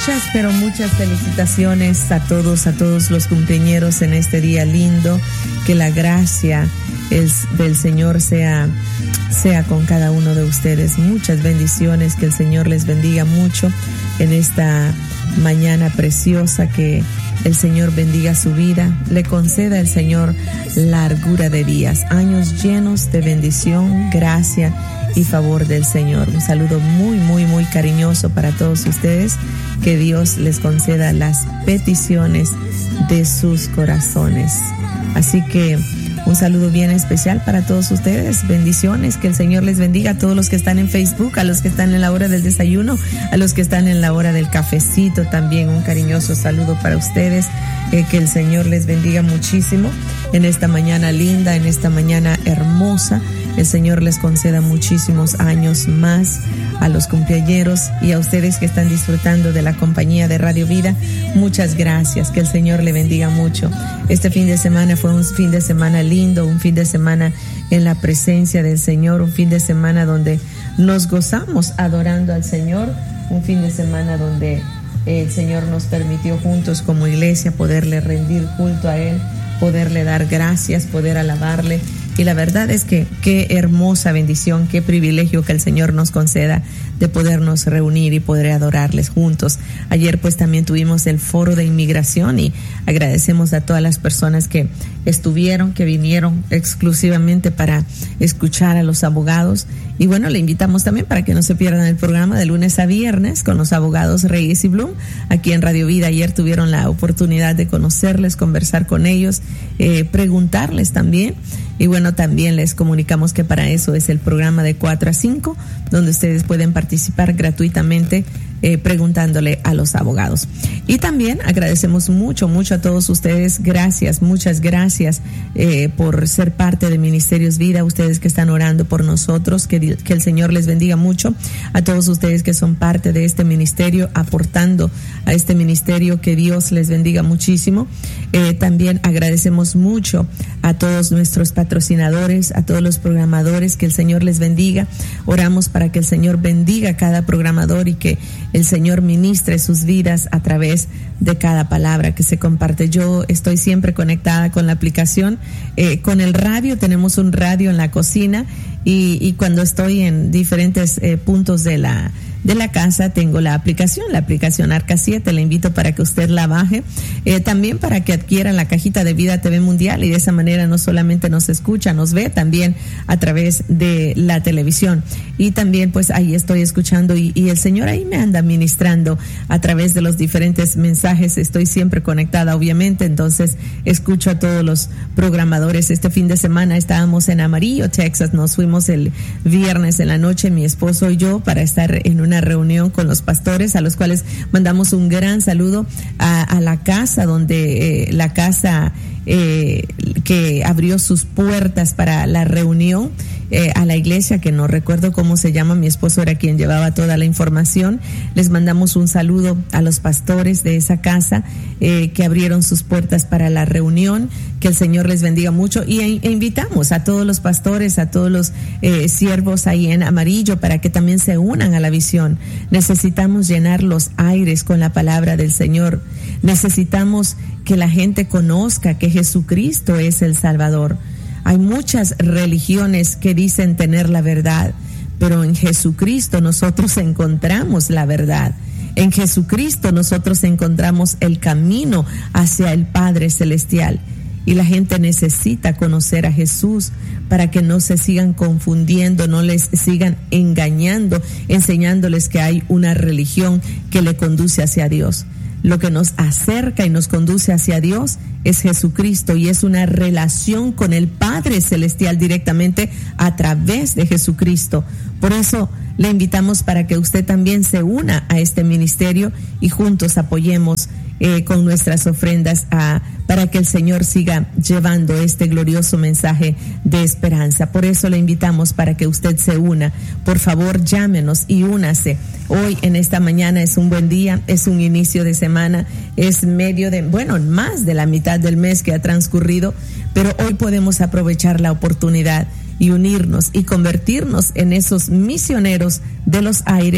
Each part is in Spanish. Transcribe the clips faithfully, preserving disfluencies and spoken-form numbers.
Muchas, pero muchas felicitaciones a todos, a todos los cumpleañeros en este día lindo. Que la gracia es del Señor sea, sea con cada uno de ustedes. Muchas bendiciones, que el Señor les bendiga mucho en esta mañana preciosa, que el Señor bendiga su vida, le conceda el Señor largura de días, años llenos de bendición, gracia y favor del Señor. Un saludo muy, muy, muy cariñoso para todos ustedes. Que Dios les conceda las peticiones de sus corazones. Así que un saludo bien especial para todos ustedes. Bendiciones, que el Señor les bendiga a todos los que están en Facebook, a los que están en la hora del desayuno, a los que están en la hora del cafecito también. Un cariñoso saludo para ustedes. Eh, que el Señor les bendiga muchísimo en esta mañana linda, en esta mañana hermosa. El Señor les conceda muchísimos años más a los cumpleañeros y a ustedes que están disfrutando de la compañía de Radio Vida. Muchas gracias, que el Señor le bendiga mucho. Este fin de semana fue un fin de semana lindo, un fin de semana en la presencia del Señor, un fin de semana donde nos gozamos adorando al Señor, un fin de semana donde el Señor nos permitió juntos como iglesia poderle rendir culto a Él, poderle dar gracias, poder alabarle. Y la verdad es que qué hermosa bendición, qué privilegio que el Señor nos conceda de podernos reunir y poder adorarles juntos. Ayer pues también tuvimos el foro de inmigración y agradecemos a todas las personas que estuvieron, que vinieron exclusivamente para escuchar a los abogados. Y bueno, le invitamos también para que no se pierdan el programa de lunes a viernes con los abogados Reyes y Blum aquí en Radio Vida. Ayer tuvieron la oportunidad de conocerles, conversar con ellos, eh, preguntarles también. Y bueno, también les comunicamos que para eso es el programa de cuatro a cinco, donde ustedes pueden participar gratuitamente eh, preguntándole a los abogados. Y también agradecemos mucho, mucho a todos ustedes. Gracias, muchas gracias eh, por ser parte de Ministerios Vida, ustedes que están orando por nosotros, que, que el Señor les bendiga mucho. A todos ustedes que son parte de este ministerio, aportando a este ministerio, que Dios les bendiga muchísimo. Eh, también agradecemos mucho a todos nuestros patrocinadores, a todos los programadores, que el Señor les bendiga. Oramos para que el Señor bendiga a cada programador y que el Señor ministre sus vidas a través de cada palabra que se comparte. Yo estoy siempre conectada con la aplicación, eh, con el radio. Tenemos un radio en la cocina y, y cuando estoy en diferentes eh, puntos de la de la casa tengo la aplicación, la aplicación Arca siete. Le invito para que usted la baje, eh, también para que adquiera la cajita de Vida T V Mundial, y de esa manera no solamente nos escucha, nos ve también a través de la televisión. Y también pues ahí estoy escuchando y, y el Señor ahí me anda ministrando a través de los diferentes mensajes. Estoy siempre conectada, obviamente, entonces escucho a todos los programadores. Este fin de semana estábamos en Amarillo, Texas. Nos fuimos el viernes en la noche, mi esposo y yo, para estar en una reunión con los pastores, a los cuales mandamos un gran saludo a, a la casa donde eh, la casa eh, que abrió sus puertas para la reunión, eh, a la iglesia que no recuerdo cómo se llama, mi esposo era quien llevaba toda la información. Les mandamos un saludo a los pastores de esa casa eh, que abrieron sus puertas para la reunión. Que el Señor les bendiga mucho y e, e invitamos a todos los pastores, a todos los eh, siervos ahí en Amarillo para que también se unan a la visión. Necesitamos llenar los aires con la palabra del Señor. Necesitamos que la gente conozca que Jesucristo es el Salvador. Hay muchas religiones que dicen tener la verdad, pero en Jesucristo nosotros encontramos la verdad. En Jesucristo nosotros encontramos el camino hacia el Padre Celestial. Y la gente necesita conocer a Jesús para que no se sigan confundiendo, no les sigan engañando, enseñándoles que hay una religión que le conduce hacia Dios. Lo que nos acerca y nos conduce hacia Dios es Jesucristo, y es una relación con el Padre Celestial directamente a través de Jesucristo. Por eso le invitamos para que usted también se una a este ministerio y juntos apoyemos eh, con nuestras ofrendas a, para que el Señor siga llevando este glorioso mensaje de esperanza. Por eso le invitamos para que usted se una. Por favor, llámenos y únase. Hoy en esta mañana es un buen día, es un inicio de semana, es medio de, bueno, más de la mitad del mes que ha transcurrido, pero hoy podemos aprovechar la oportunidad y unirnos y convertirnos en esos misioneros de los aires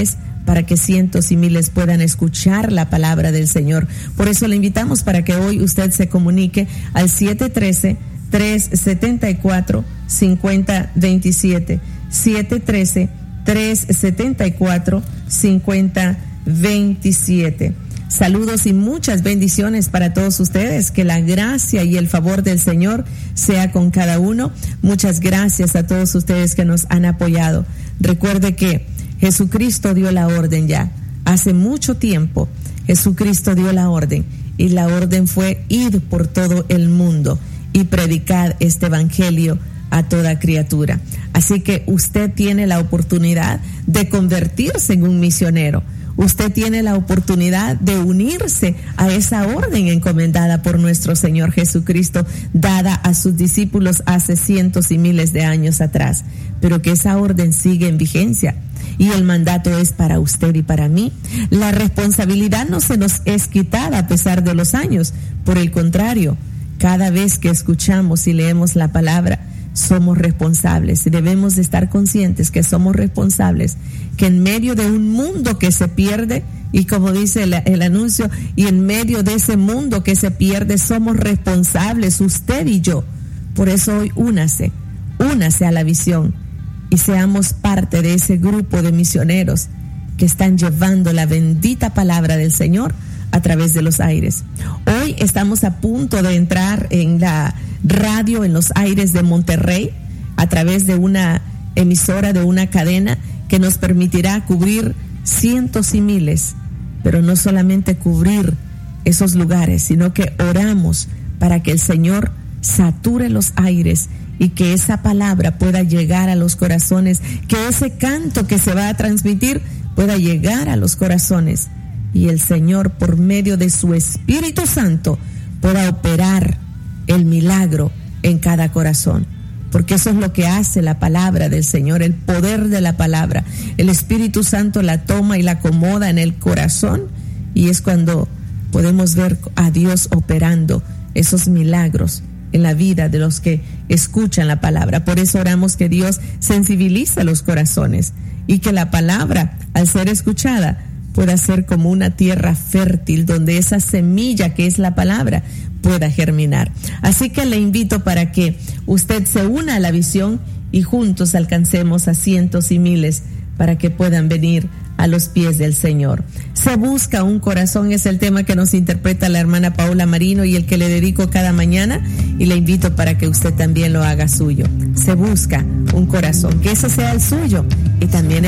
para que cientos y miles puedan escuchar la palabra del Señor. Por eso le invitamos para que hoy usted se comunique al siete uno tres, tres siete cuatro, cinco cero dos siete, siete uno tres, tres siete cuatro, cinco cero dos siete. Saludos y muchas bendiciones para todos ustedes. Que la gracia y el favor del Señor sea con cada uno. Muchas gracias a todos ustedes que nos han apoyado. Recuerde que Jesucristo dio la orden ya. Hace mucho tiempo Jesucristo dio la orden, y la orden fue ir por todo el mundo y predicar este evangelio a toda criatura. Así que usted tiene la oportunidad de convertirse en un misionero. Usted tiene la oportunidad de unirse a esa orden encomendada por nuestro Señor Jesucristo, dada a sus discípulos hace cientos y miles de años atrás, pero que esa orden sigue en vigencia y el mandato es para usted y para mí. La responsabilidad no se nos es quitada a pesar de los años, por el contrario, cada vez que escuchamos y leemos la palabra, somos responsables y debemos de estar conscientes que somos responsables, que en medio de un mundo que se pierde, y como dice el, el anuncio, y en medio de ese mundo que se pierde, somos responsables, usted y yo. Por eso hoy únase, únase a la visión y seamos parte de ese grupo de misioneros que están llevando la bendita palabra del Señor a través de los aires. Hoy estamos a punto de entrar en la radio en los aires de Monterrey a través de una emisora, de una cadena que nos permitirá cubrir cientos y miles, pero no solamente cubrir esos lugares, sino que oramos para que el Señor sature los aires y que esa palabra pueda llegar a los corazones, que ese canto que se va a transmitir pueda llegar a los corazones y el Señor, por medio de su Espíritu Santo, pueda operar el milagro en cada corazón, porque eso es lo que hace la palabra del Señor, el poder de la palabra. El Espíritu Santo la toma y la acomoda en el corazón, y es cuando podemos ver a Dios operando esos milagros en la vida de los que escuchan la palabra. Por eso oramos que Dios sensibilice los corazones y que la palabra, al ser escuchada, pueda ser como una tierra fértil donde esa semilla que es la palabra pueda germinar. Así que le invito para que usted se una a la visión y juntos alcancemos a cientos y miles para que puedan venir a los pies del Señor. Se busca un corazón, es el tema que nos interpreta la hermana Paola Marino y el que le dedico cada mañana, y le invito para que usted también lo haga suyo. Se busca un corazón, que ese sea el suyo y también el